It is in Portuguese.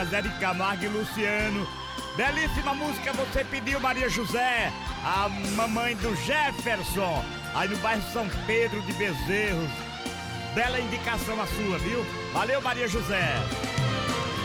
Rosa, Zé de Camargo e Luciano. Belíssima música você pediu, Maria José, a mamãe do Jefferson, aí no bairro São Pedro de Bezerros. Bela indicação a sua, viu? Valeu, Maria José.